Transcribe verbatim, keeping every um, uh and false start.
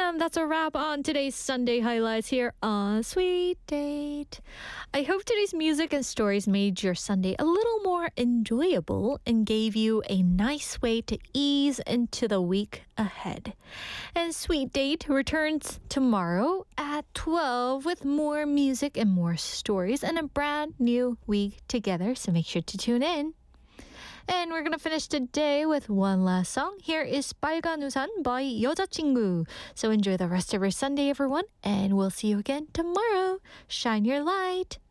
And that's a wrap on today's Sunday highlights here on Sweet Date. I hope today's music and stories made your Sunday a little more enjoyable and gave you a nice way to ease into the week ahead. And Sweet Date returns tomorrow at twelve with more music and more stories and a brand new week together. So make sure to tune in. And we're going to finish today with one last song. Here is 빨간 우산 by 여자친구. So enjoy the rest of your Sunday, everyone. And we'll see you again tomorrow. Shine your light.